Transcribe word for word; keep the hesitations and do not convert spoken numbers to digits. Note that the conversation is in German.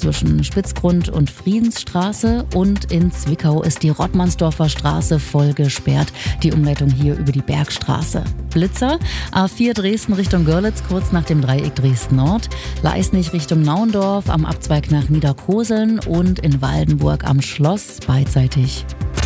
zwischen Spitzgrund und Friedensstraße und in Zwickau ist die Rottmannsdorfer Straße voll gesperrt. Die Umleitung hier über die Bergstraße. Blitzer, A vier Dresden Richtung Görlitz kurz nach dem Dreieck Dresden Nord, Leisnig Richtung Naundorf am Abzweig nach Niederkoseln und in Waldenburg am Schloss beidseitig.